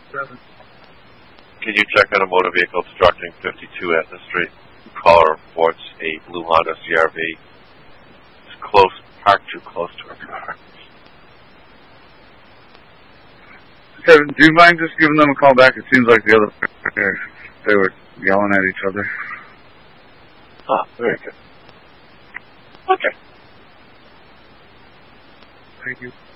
Can you check on a motor vehicle obstructing 52 Etna Street? Caller reports a blue Honda CRV. It's close, parked too close to her car. Kevin, do you mind just giving them a call back? It seems like the other they were yelling at each other. Ah, very good. Okay. Thank you.